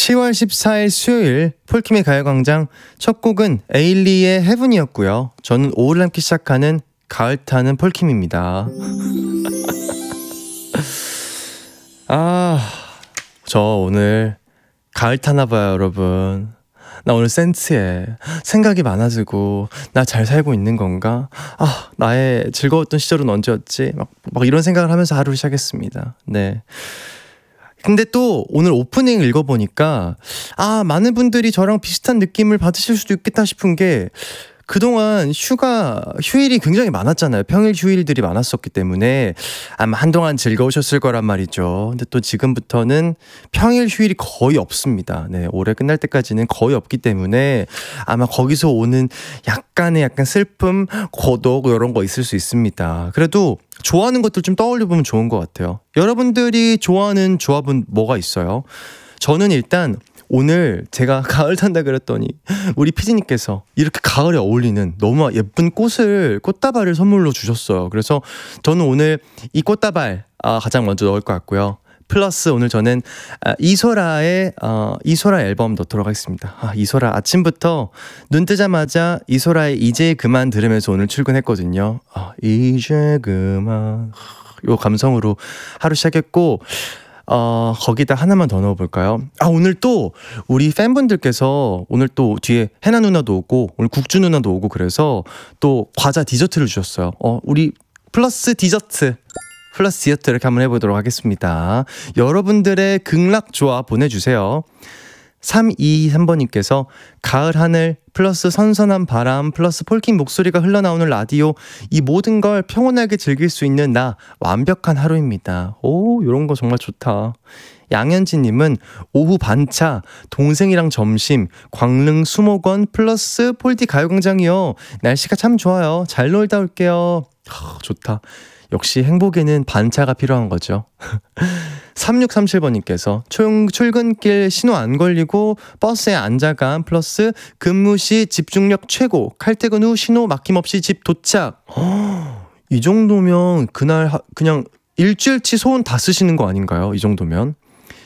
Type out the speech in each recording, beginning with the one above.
10월 14일 수요일 폴킴의 가요광장 첫 곡은 에일리의 헤븐이었고요. 저는 오후를 함께 시작하는 가을 타는 폴킴입니다. 저 오늘 가을 타나봐요, 여러분. 나 오늘 센스해. 생각이 많아지고 나 잘 살고 있는 건가? 나의 즐거웠던 시절은 언제였지? 막 이런 생각을 하면서 하루를 시작했습니다. 네. 근데 또 오늘 오프닝 읽어보니까 많은 분들이 저랑 비슷한 느낌을 받으실 수도 있겠다 싶은 게 그동안 휴일이 굉장히 많았잖아요. 평일 휴일들이 많았었기 때문에 아마 한동안 즐거우셨을 거란 말이죠. 근데 또 지금부터는 평일 휴일이 거의 없습니다. 네, 올해 끝날 때까지는 거의 없기 때문에 아마 거기서 오는 약간 슬픔, 고독 이런 거 있을 수 있습니다. 그래도 좋아하는 것들 좀 떠올려보면 좋은 것 같아요. 여러분들이 좋아하는 조합은 뭐가 있어요? 저는 일단 오늘 제가 가을 탄다 그랬더니 우리 피디님께서 이렇게 가을에 어울리는 너무 예쁜 꽃다발을 선물로 주셨어요. 그래서 저는 오늘 이 꽃다발 가장 먼저 넣을 것 같고요. 플러스 오늘 저는 이소라 앨범 넣도록 하겠습니다. 이소라 아침부터 눈 뜨자마자 이소라의 이제 그만 들으면서 오늘 출근했거든요. 이제 그만 요 감성으로 하루 시작했고 거기다 하나만 더 넣어볼까요? 오늘 또 우리 팬분들께서 오늘 또 뒤에 해나 누나도 오고 오늘 국주 누나도 오고 그래서 또 과자 디저트를 주셨어요. 우리 플러스 디저트 이렇게 한번 해보도록 하겠습니다. 여러분들의 극락 조합 보내주세요. 323번님께서 가을 하늘 플러스 선선한 바람 플러스 폴킴 목소리가 흘러나오는 라디오, 이 모든 걸 평온하게 즐길 수 있는 나 완벽한 하루입니다. 이런 거 정말 좋다. 양현진님은 오후 반차 동생이랑 점심 광릉 수목원 플러스 폴디 가요광장이요. 날씨가 참 좋아요. 잘 놀다 올게요. 좋다. 역시 행복에는 반차가 필요한 거죠. 3637번님께서 출근길 신호 안 걸리고 버스에 앉아간 플러스 근무 시 집중력 최고, 칼퇴근 후 신호 막힘없이 집 도착. 이 정도면 그날 그냥 일주일치 소원 다 쓰시는 거 아닌가요? 이 정도면.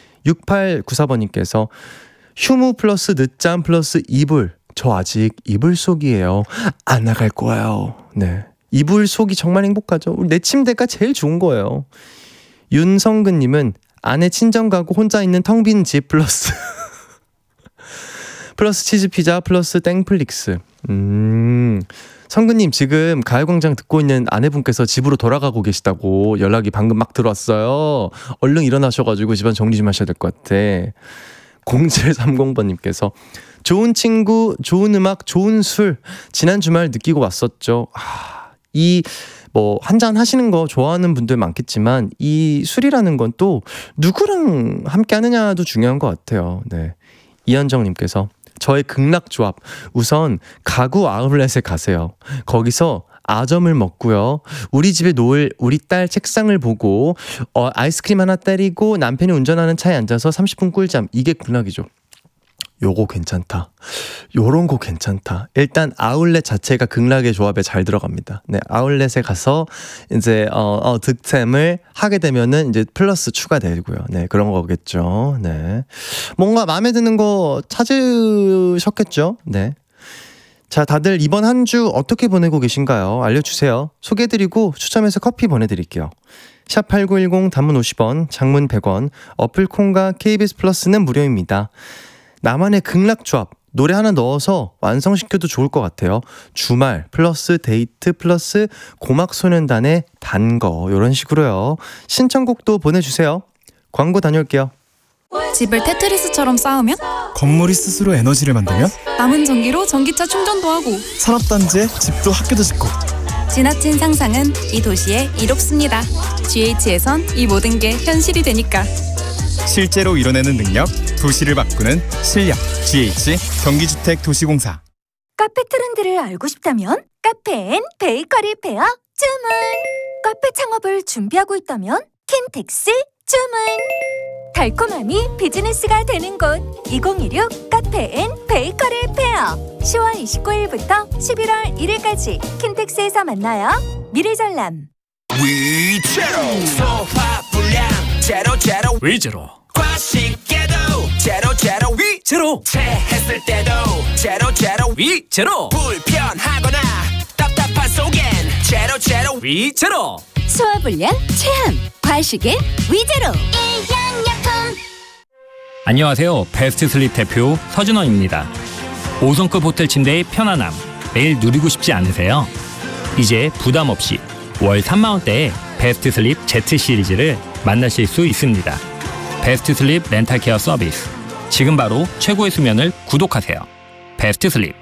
6894번님께서 휴무 플러스 늦잠 플러스 이불, 저 아직 이불 속이에요. 안 나갈 거예요. 네, 이불 속이 정말 행복하죠. 내 침대가 제일 좋은 거예요. 윤성근님은 아내 친정 가고 혼자 있는 텅 빈 집 플러스 플러스 치즈피자 플러스 땡플릭스. 성근님 지금 가요광장 듣고 있는 아내분께서 집으로 돌아가고 계시다고 연락이 방금 막 들어왔어요. 얼른 일어나셔가지고 집안 정리 좀 하셔야 될 것 같아. 0730번님께서 좋은 친구, 좋은 음악, 좋은 술 지난 주말 느끼고 왔었죠. 한잔 하시는 거 좋아하는 분들 많겠지만 이 술이라는 건 또 누구랑 함께 하느냐도 중요한 것 같아요. 네. 이현정님께서 저의 극락 조합, 우선 가구 아울렛에 가세요. 거기서 아점을 먹고요. 우리 집에 놓을 우리 딸 책상을 보고 아이스크림 하나 때리고 남편이 운전하는 차에 앉아서 30분 꿀잠. 이게 극락이죠. 요거 괜찮다. 요런 거 괜찮다. 일단 아울렛 자체가 극락의 조합에 잘 들어갑니다. 네, 아울렛에 가서 이제 득템을 하게 되면은 이제 플러스 추가되고요. 네, 그런 거겠죠. 네, 뭔가 마음에 드는 거 찾으셨겠죠. 네. 자, 다들 이번 한 주 어떻게 보내고 계신가요? 알려주세요. 소개해드리고 추첨해서 커피 보내드릴게요. 샵8910 단문 50원, 장문 100원, 어플 콩과 KBS 플러스는 무료입니다. 나만의 극락 조합, 노래 하나 넣어서 완성시켜도 좋을 것 같아요. 주말 플러스 데이트 플러스 고막소년단의 단거, 이런 식으로요. 신청곡도 보내주세요. 광고 다녀올게요. 집을 테트리스처럼 쌓으면 건물이 스스로 에너지를 만들면 남은 전기로 전기차 충전도 하고 산업단지에 집도 학교도 짓고 지나친 상상은 이 도시에 이롭습니다. GH에선 이 모든 게 현실이 되니까 실제로 이뤄내는 능력, 도시를 바꾸는 실력. GH 경기주택 도시공사. 카페 트렌드를 알고 싶다면 카페 앤 베이커리 페어 주문. 카페 창업을 준비하고 있다면 킨텍스 주문. 달콤함이 비즈니스가 되는 곳 2016 카페 앤 베이커리 페어 10월 29일부터 11월 1일까지 킨텍스에서 만나요. 미래전람 위제로 소화 불량 제로 위제로 과식계도 제로 제로. 체했을 때도 제로 위제로. 불편하거나 답답한 속엔 제로 위제로. 소화불량, 체함, 과식엔 위제로. 일양약품. 안녕하세요. 베스트 슬립 대표 서준원입니다. 5성급 호텔 침대의 편안함 매일 누리고 싶지 않으세요? 이제 부담 없이 월 3만원대의 베스트 슬립 Z 시리즈를 만나실 수 있습니다. 베스트 슬립 렌탈 케어 서비스. 지금 바로 최고의 수면을 구독하세요. 베스트 슬립.